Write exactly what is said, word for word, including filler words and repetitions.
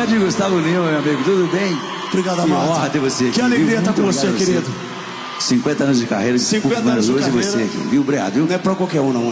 Grande Gustavo Lima, meu amigo, tudo bem? Obrigado, que Amado. honra ter você aqui. Que alegria estar com você, você, querido. cinquenta anos de carreira, cinquenta anos de hoje carreira. você aqui, viu, Obrigado, viu? Não é pra qualquer um, não.